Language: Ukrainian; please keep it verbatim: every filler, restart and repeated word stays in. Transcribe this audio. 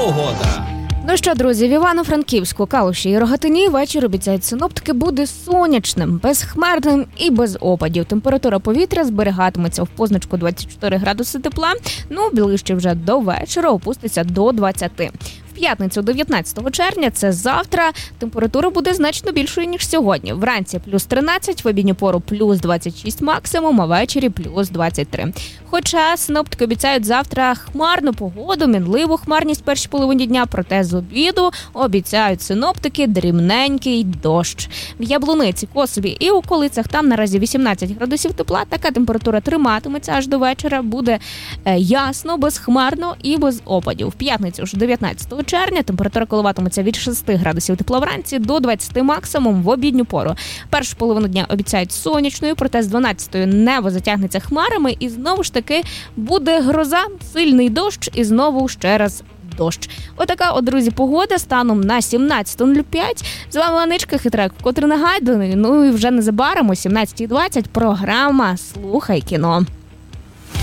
погода. Ну що, друзі, в Івано-Франківську, Калуші і Рогатині вечір, обіцяють синоптики, буде сонячним, безхмарним і без опадів. Температура повітря зберігатиметься в позначку двадцять чотири градуси тепла, ну, ближче вже до вечора опуститься до двадцяти. В п'ятницю, дев'ятнадцятого червня, це завтра, температура буде значно більшою, ніж сьогодні. Вранці плюс тринадцять, в обідню пору плюс двадцять шість максимум, а ввечері плюс двадцять три. Хоча синоптики обіцяють завтра хмарну погоду, мінливу хмарність в першій половині дня, проте з обіду обіцяють синоптики дрібненький дощ. В Яблуниці, Косові і околицях там наразі вісімнадцять градусів тепла, така температура триматиметься аж до вечора, буде е, ясно, безхмарно і без опадів. В п'ятницю ж дев'ятнадцятого червня температура коливатиметься від шести градусів тепла вранці до двадцяти максимум в обідню пору. Першу половину дня обіцяють сонячною, проте з дванадцятої небо затягнеться хмарами і знову ж таки буде гроза, сильний дощ і знову ще раз дощ. Отака, от, друзі, погода станом на сімнадцяту нуль п'ять. З вами Аничка Хитрак, котра нагадує, ну і вже незабаром о сімнадцятій двадцять програма «Слухай кіно».